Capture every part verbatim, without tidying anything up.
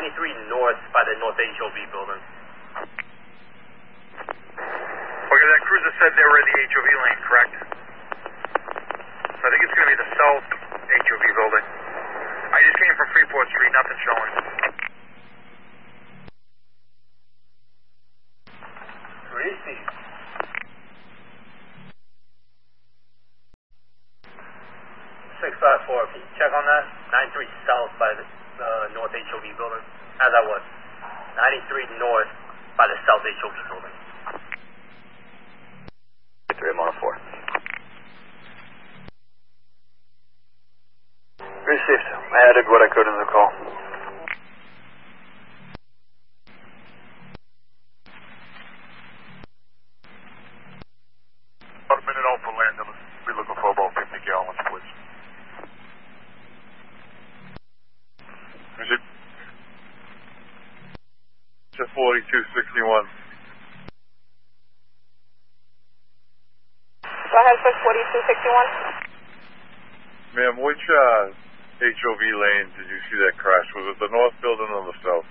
ninety-three north by the North H O V building. Okay, that cruiser said they were in the H O V lane, correct? So I think it's going to be the south H O V building. I just came from Freeport Street, nothing showing. Received. six five four, can you check on that? ninety-three south by the uh, North H O V building. As I was. ninety-three north by the South H O V building. three, I'm on a four. Received. I added what I could in the call. About a minute out for landing. Let's be looking for about fifty gallons, please. Is it? It's a forty-two sixty-one. Go ahead, sir, forty-two sixty-one. Ma'am, which uh, H O V lane did you see that crash? Was it the north building or the south?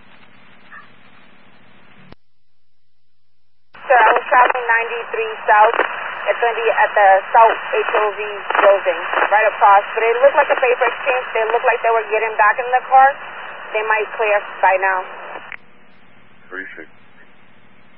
Sir, I was traveling ninety-three south. It's going to be at the South H O V building, right across. But it looked like a paper exchange. They looked like they were getting back in the car. They might clear by now. Appreciate it.